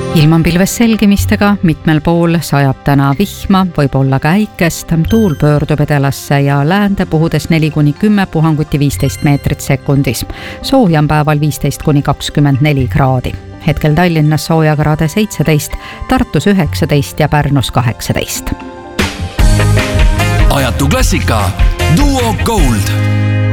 Ilm on pilves selgimistega, mitmel pool sajab täna vihma, võib olla ka äikest, tuul pöördub edelasse ja läände puhudes 4-10 puhanguti 15 meetrit sekundis. Sooja on päeval 15-24 kraadi. Hetkel Tallinnas soojakraade 17, Tartus 19 ja Pärnus 18. Ajatu klassika Duo Gold.